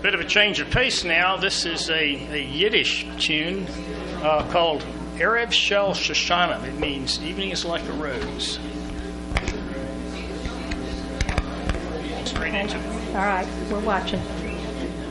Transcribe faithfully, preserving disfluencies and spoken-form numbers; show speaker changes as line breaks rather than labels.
Bit of a change of pace now. This is a, a Yiddish tune uh, called Erev Shel Shoshana. It means evening is like a rose. Straight into it.
All right, we're watching.